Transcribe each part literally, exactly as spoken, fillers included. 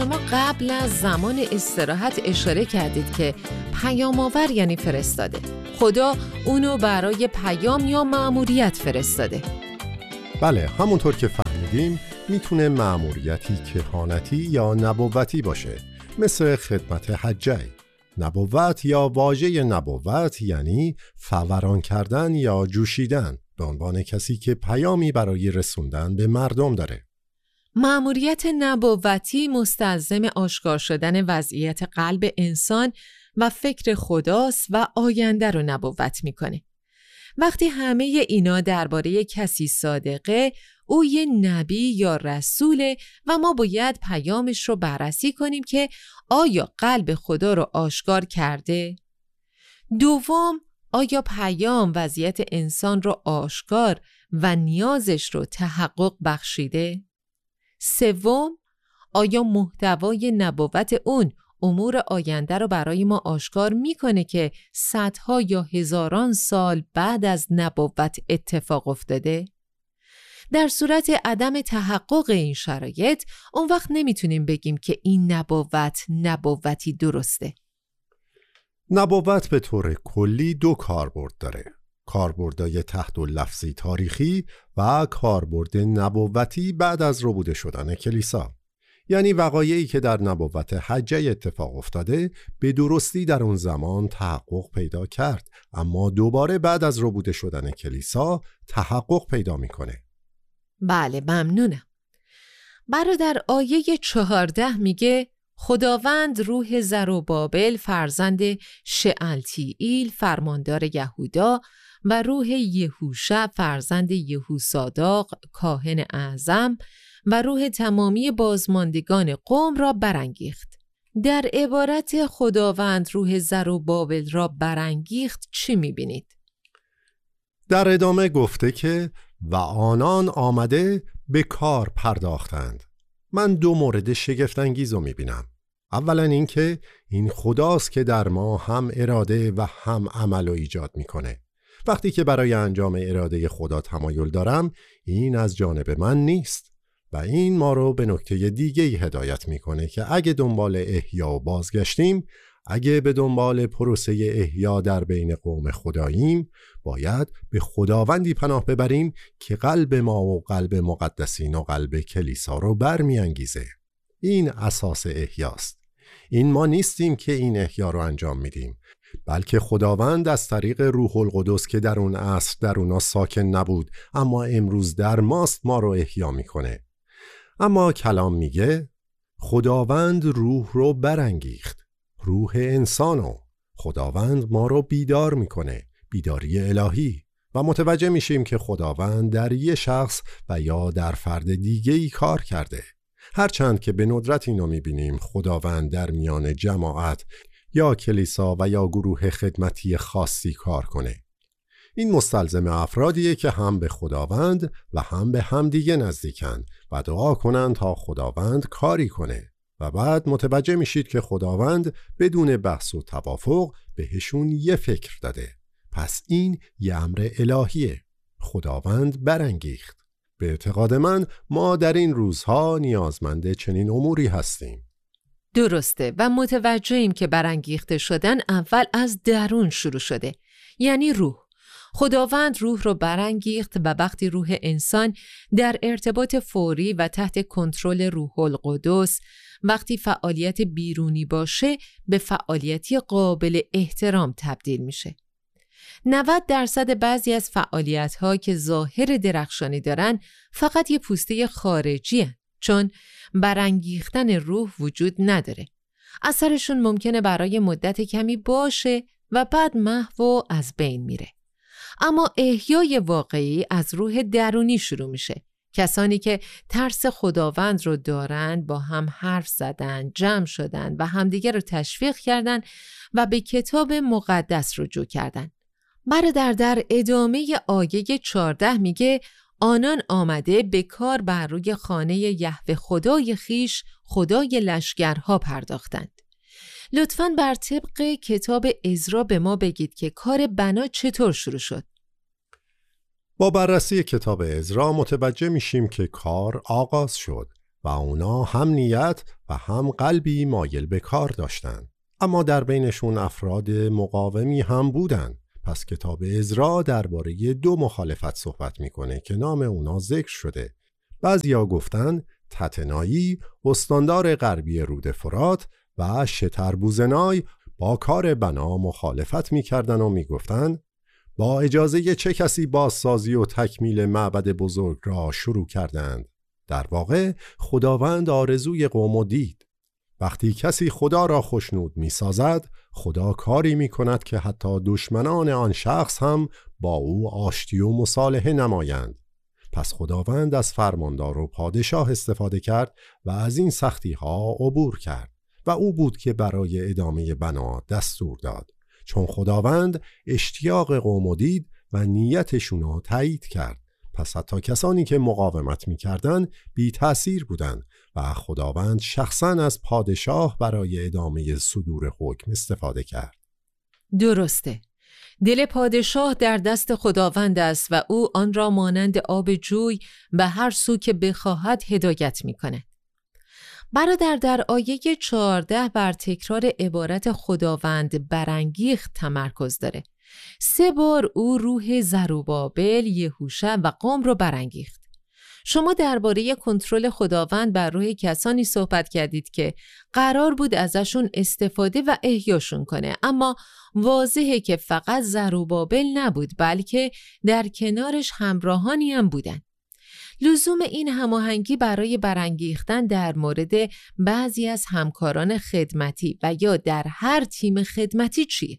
شما قبل از زمان استراحت اشاره کردید که پیام آور یعنی فرستاده. خدا اونو برای پیام یا مأموریت فرستاده. بله، همونطور که فهمیدیم میتونه مأموریتی کهانتی یا نبوتی باشه، مثل خدمت حجی. نبوت یا واژه نبوت یعنی فوران کردن یا جوشیدن، به عنوان کسی که پیامی برای رسوندن به مردم داره. مأموریت نبوتی مستلزم آشکار شدن وضعیت قلب انسان و فکر خداست و آینده رو نبوت میکنه. وقتی همه اینا درباره کسی صادقه، او یه نبی یا رسوله و ما باید پیامش رو بررسی کنیم که آیا قلب خدا رو آشکار کرده؟ دوم، آیا پیام وضعیت انسان رو آشکار و نیازش رو تحقق بخشیده؟ سوم، آیا محتوای نبوت اون امور آینده رو برای ما آشکار میکنه که صدها یا هزاران سال بعد از نبوت اتفاق افتاده؟ در صورت عدم تحقق این شرایط، اون وقت نمیتونیم بگیم که این نبوت نبوتی درسته. نبوت به طور کلی دو کاربرد داره: کاربردهای تحت لفظی تاریخی و کاربرد نبوتی بعد از ربوده شدن کلیسا. یعنی وقایعی که در نبوت حجی اتفاق افتاده به درستی در اون زمان تحقق پیدا کرد، اما دوباره بعد از ربوده شدن کلیسا تحقق پیدا میکنه. بله، ممنونم. برادر آیه چهارده میگه خداوند روح زروبابل فرزند شعلتیئیل فرماندار یهودا و روح یهوشع فرزند یهوساداق کاهن اعظم و روح تمامی بازماندگان قوم را برانگیخت. در عبارت خداوند روح زروبابل را برانگیخت چی میبینید؟ در ادامه گفته که و آنان آمده به کار پرداختند. من دو مورد شگفت‌انگیز رو میبینم. اولا این که این خداست که در ما هم اراده و هم عمل رو ایجاد میکنه. وقتی که برای انجام اراده خدا تمایل دارم، این از جانب من نیست و این ما رو به نکته دیگه‌ای هدایت میکنه که اگه دنبال احیا و بازگشتیم، اگه به دنبال پروسه احیا در بین قوم خداییم، باید به خداوندی پناه ببریم که قلب ما و قلب مقدسین و قلب کلیسا رو برمیانگیزه. این اساس احیاست. این ما نیستیم که این احیا رو انجام میدیم، بلکه خداوند از طریق روح القدس که در اون عصر در اونا ساکن نبود اما امروز در ماست ما رو احیا میکنه. اما کلام میگه خداوند روح رو برانگیخت، روح انسانو. خداوند ما رو بیدار میکنه، بیداری الهی، و متوجه میشیم که خداوند در یه شخص و یا در فرد دیگه‌ای کار کرده. هرچند که به ندرت اینو میبینیم خداوند در میان جماعت یا کلیسا و یا گروه خدمتی خاصی کار کنه. این مستلزم افرادیه که هم به خداوند و هم به هم دیگه نزدیکن و دعا کنن تا خداوند کاری کنه و بعد متوجه میشید که خداوند بدون بحث و توافق بهشون یه فکر داده. پس این یه امر الهیه. خداوند برانگیخت. به اعتقاد من ما در این روزها نیازمند چنین اموری هستیم. درسته و متوجهیم که برانگیخته شدن اول از درون شروع شده، یعنی روح. خداوند روح رو برانگیخت و وقتی روح انسان در ارتباط فوری و تحت کنترل روح القدس، وقتی فعالیت بیرونی باشه به فعالیتی قابل احترام تبدیل میشه. نود درصد بعضی از فعالیت‌ها که ظاهر درخشانی دارن فقط یه پوسته خارجی هن، چون برانگیختن روح وجود نداره. اثرشون ممکنه برای مدت کمی باشه و بعد محو و از بین میره. اما احیای واقعی از روح درونی شروع میشه. کسانی که ترس خداوند رو دارن با هم حرف زدن، جمع شدن و همدیگه رو تشویق کردن و به کتاب مقدس رجوع کردن. برادر در ادامه آیه چهارده میگه آنان آمده به کار بر روی خانه یهوه خدای خیش خدای لشکرها پرداختند. لطفاً بر طبق کتاب عزرا به ما بگید که کار بنا چطور شروع شد. با بررسی کتاب عزرا متوجه میشیم که کار آغاز شد و اونا هم نیت و هم قلبی مایل به کار داشتن. اما در بینشون افراد مقاومی هم بودن. پس کتاب عزرا درباره دو مخالفت صحبت میکنه که نام اونا ذکر شده. بعضیا گفتن تتنایی استاندار غربی رود فرات و شتربوزنای با کار بنا مخالفت میکردن و میگفتن با اجازه چه کسی بازسازی و تکمیل معبد بزرگ را شروع کردند. در واقع خداوند آرزوی قوم دید. وقتی کسی خدا را خوشنود می سازد، خدا کاری می کند که حتی دشمنان آن شخص هم با او آشتی و مصالحه نمایند. پس خداوند از فرماندار و پادشاه استفاده کرد و از این سختی ها عبور کرد و او بود که برای ادامه بنا دستور داد، چون خداوند اشتیاق قوم دید و نیتشون را تایید کرد. پس حتی کسانی که مقاومت می‌کردند بی تأثیر بودند و خداوند شخصاً از پادشاه برای ادامه صدور حکم استفاده کرد. درسته. دل پادشاه در دست خداوند است و او آن را مانند آب جوی به هر سو که بخواهد هدایت می‌کند. برادر در آیه چهارده بر تکرار عبارت خداوند برانگیخت تمرکز داره. سه بار او روح زروبابل، یهوشع و قوم رو برانگیخت. شما درباره کنترل خداوند بر روح کسانی صحبت کردید که قرار بود ازشون استفاده و احیاشون کنه، اما واضحه که فقط زروبابل نبود بلکه در کنارش همراهانی هم بودن. لزوم این هماهنگی برای برانگیختن در مورد بعضی از همکاران خدمتی و یا در هر تیم خدمتی چیه؟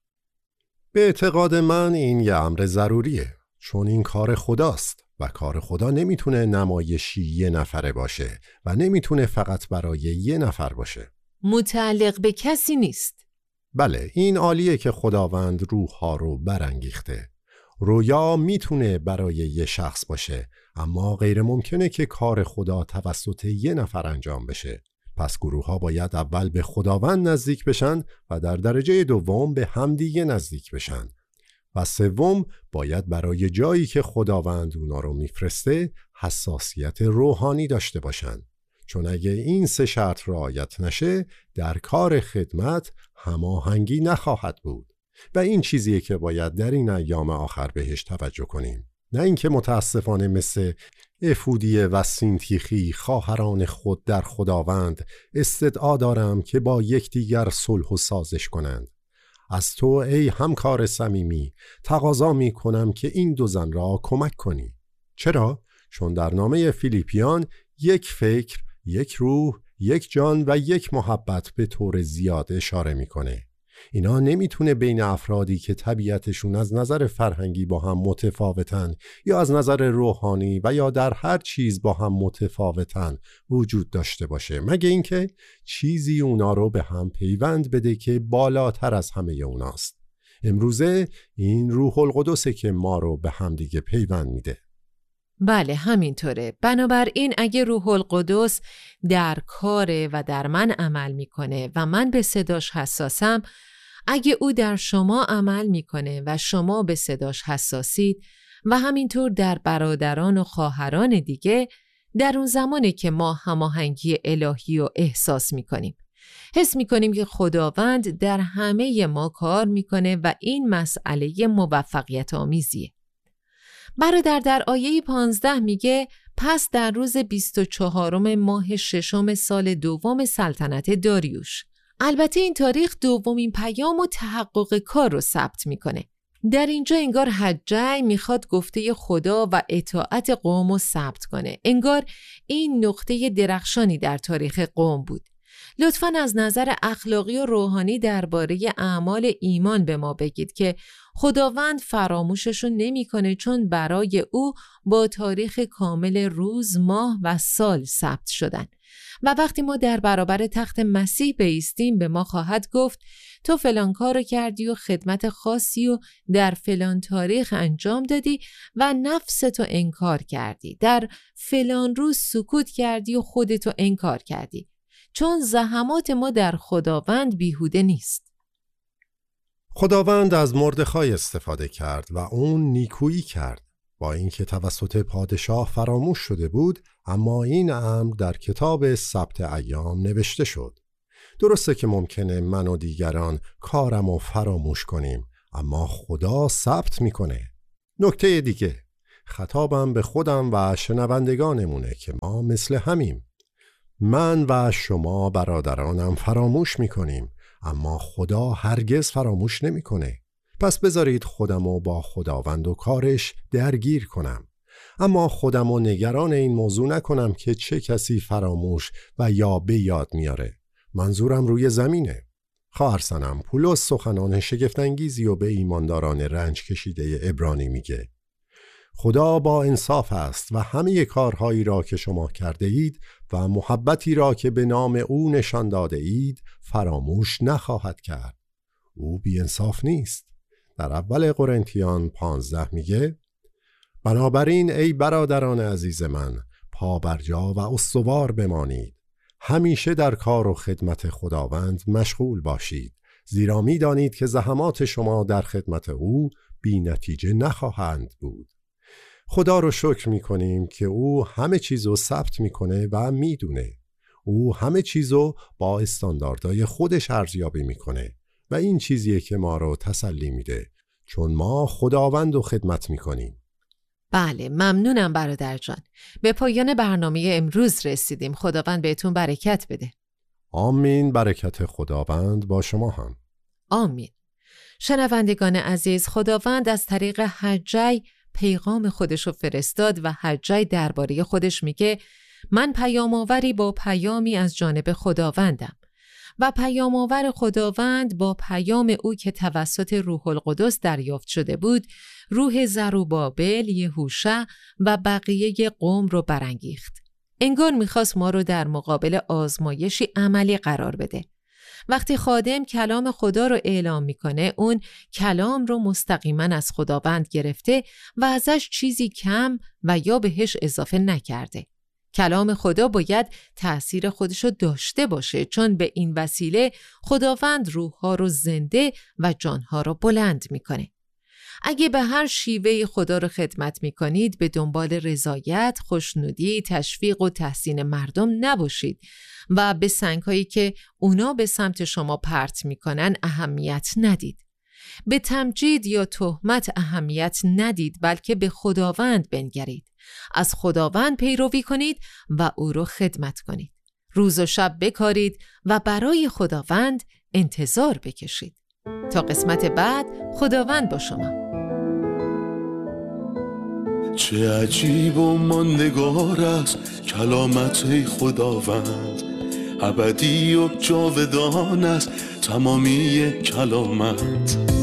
به اعتقاد من این یه امر ضروریه، چون این کار خداست و کار خدا نمیتونه نمایشی یه نفره باشه و نمیتونه فقط برای یه نفر باشه. متعلق به کسی نیست. بله، این عالیه که خداوند روح‌ها رو برانگیخته. رویا میتونه برای یه شخص باشه، اما غیر ممکنه که کار خدا توسط یه نفر انجام بشه. پس گروه ها باید اول به خداوند نزدیک بشن و در درجه دوم به همدیگه نزدیک بشن و سوم باید برای جایی که خداوند اونا رو میفرسته حساسیت روحانی داشته باشن، چون اگه این سه شرط رعایت نشه در کار خدمت هماهنگی نخواهد بود و این چیزیه که باید در این ایام آخر بهش توجه کنیم. نه اینکه متاسفانه مثل افودیه و سینتیخی خواهران خود در خداوند استدعا دارم که با یکدیگر صلح و سازش کنند. از تو ای همکار صمیمی تقاضا می کنم که این دو زن را کمک کنی. چرا؟ چون در نامه فیلیپیان یک فکر، یک روح، یک جان و یک محبت به طور زیاد اشاره میکنه. اینا نمیتونه بین افرادی که طبیعتشون از نظر فرهنگی با هم متفاوتن یا از نظر روحانی و یا در هر چیز با هم متفاوتن وجود داشته باشه، مگه اینکه چیزی اونا رو به هم پیوند بده که بالاتر از همه اوناست. امروزه این روح القدسه که ما رو به هم دیگه پیوند میده. بله همینطوره. بنابراین اگه روح القدس در کاره و در من عمل میکنه و من به صداش حساسم، اگه او در شما عمل میکنه و شما به صداش حساسید و همینطور در برادران و خواهران دیگه، در اون زمانه که ما هماهنگی الهی رو احساس میکنیم. حس میکنیم که خداوند در همه ما کار میکنه و این مسئله موفقیت آمیزیه. برادر در آیه پانزده میگه پس در روز بیست و چهارم ماه ششم سال دوم سلطنت داریوش. البته این تاریخ دومین پیام و تحقق کار رو ثبت میکنه. در اینجا انگار حجی میخواد گفته خدا و اطاعت قوم رو ثبت کنه. انگار این نقطه درخشانی در تاریخ قوم بود. لطفاً از نظر اخلاقی و روحانی درباره اعمال ایمان به ما بگید که خداوند فراموششون نمی‌کنه، چون برای او با تاریخ کامل روز، ماه و سال ثبت شدن و وقتی ما در برابر تخت مسیح بایستیم به ما خواهد گفت تو فلان کارو کردی و خدمت خاصی و در فلان تاریخ انجام دادی و نفستو انکار کردی، در فلان روز سکوت کردی و خودتو انکار کردی، چون زحمات ما در خداوند بیهوده نیست. خداوند از مردخای استفاده کرد و اون نیکویی کرد. با اینکه توسط پادشاه فراموش شده بود، اما این امر در کتاب سبت ایام نوشته شد. درسته که ممکنه من و دیگران کارمو فراموش کنیم، اما خدا ثبت میکنه. نکته دیگه، خطابم به خودم و شنوندگانمونه که ما مثل همیم. من و شما برادرانم فراموش میکنیم، اما خدا هرگز فراموش نمیکنه. پس بذارید خودمو با خداوند و کارش درگیر کنم، اما خودمو نگران این موضوع نکنم که چه کسی فراموش و یا به یاد میاره. منظورم روی زمینه. خواهر سنم پولس سخنان شگفت‌انگیزی و به ایمانداران رنج کشیده عبرانی میگه: خدا با انصاف است و همه کارهایی را که شما کرده اید و محبتی را که به نام او نشان داده اید فراموش نخواهد کرد. او بی انصاف نیست. در اول قرنتیان پانزده میگه: بنابراین ای برادران عزیز من، پابرجا و استوار بمانید. همیشه در کار و خدمت خداوند مشغول باشید، زیرا می دانید که زحمات شما در خدمت او بی نتیجه نخواهند بود. خدا رو شکر می کنیم که او همه چیزو ثبت می کنه و می دونه. او همه چیزو با استانداردهای خودش ارزیابی می کنه و این چیزیه که ما رو تسلی میده، چون ما خداوند رو خدمت می کنیم. بله، ممنونم برادر جان. به پایان برنامه امروز رسیدیم. خداوند بهتون برکت بده. آمین. برکت خداوند با شما هم. آمین. شنوندگان عزیز، خداوند از طریق حجی پیغام خودش رو فرستاد و حجی درباره خودش میگه: من پیام‌آوری با پیامی از جانب خداوندم. و پیام‌آور خداوند با پیام او که توسط روح القدس دریافت شده بود، روح زروبابل، یهوشع و بقیه قوم رو برانگیخت. انگار میخواست ما رو در مقابل آزمایشی عملی قرار بده. وقتی خادم کلام خدا رو اعلام میکنه، اون کلام رو مستقیما از خداوند گرفته و ازش چیزی کم و یا بهش اضافه نکرده. کلام خدا باید تأثیر خودشو داشته باشه، چون به این وسیله خداوند روح‌ها رو زنده و جان‌ها رو بلند میکنه. اگه به هر شیوه خدا رو خدمت میکنید، به دنبال رضایت، خوشنودی، تشویق و تحسین مردم نباشید و به سنگ‌هایی که اونا به سمت شما پرت میکنن اهمیت ندید. به تمجید یا تهمت اهمیت ندید، بلکه به خداوند بنگرید. از خداوند پیروی کنید و او رو خدمت کنید. روز و شب بکارید و برای خداوند انتظار بکشید. تا قسمت بعد، خداوند با شما. چه عجیب و ماندگار است کلامت خداوند، ابدی و جاودان است تمامی کلامت.